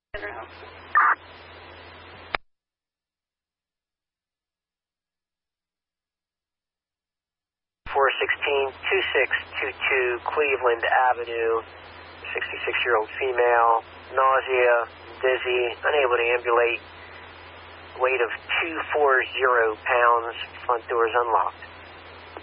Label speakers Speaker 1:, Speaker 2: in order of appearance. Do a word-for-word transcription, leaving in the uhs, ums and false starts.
Speaker 1: four sixteen, two six two two Cleveland Avenue, sixty-six-year-old female, nausea, dizzy, unable to ambulate, weight of two hundred forty pounds, front door is unlocked.